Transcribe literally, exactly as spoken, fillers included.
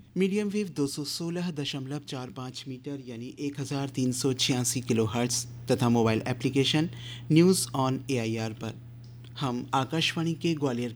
Medium wave दो सौ सोलह दशमलव चार पाँच मीटर यानी एक हज़ार तीन सौ छियासी किलो हर्ट्स तथा mobile application news on AIR पर। हम आकाशवाणी के ग्वालियर